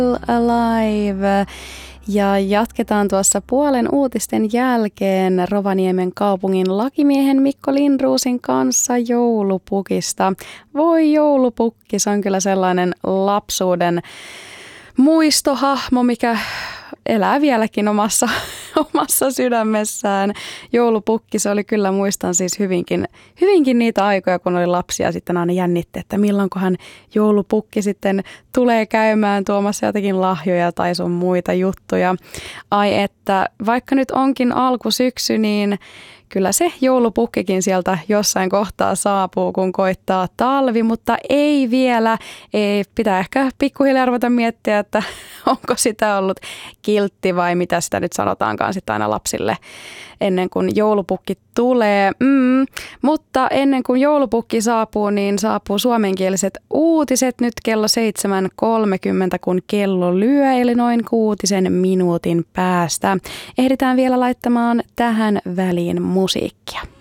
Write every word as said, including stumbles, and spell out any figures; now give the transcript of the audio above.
Alive. Ja jatketaan tuossa puolen uutisten jälkeen Rovaniemen kaupungin lakimiehen Mikko Lindrosin kanssa joulupukista. Voi joulupukki, se on kyllä sellainen lapsuuden muistohahmo, mikä elää vieläkin omassa, omassa sydämessään. Joulupukki, se oli kyllä, muistan siis hyvinkin, hyvinkin niitä aikoja, kun oli lapsia. Sitten aina jännitti, että milloinkohan joulupukki sitten tulee käymään tuomassa jotakin lahjoja tai sun muita juttuja. Ai että, vaikka nyt onkin alkusyksy, niin kyllä se joulupukkikin sieltä jossain kohtaa saapuu, kun koittaa talvi, mutta ei vielä. Ei, pitää ehkä pikkuhiljaa ruveta miettiä, että onko sitä ollut kiltti vai mitä sitä nyt sanotaankaan sitten aina lapsille ennen kuin joulupukki tulee. Mm, mutta ennen kuin joulupukki saapuu, niin saapuu suomenkieliset uutiset nyt kello seitsemän kolmekymmentä, kun kello lyö, eli noin kuutisen minuutin päästä. Ehditään vielä laittamaan tähän väliin musiikkia.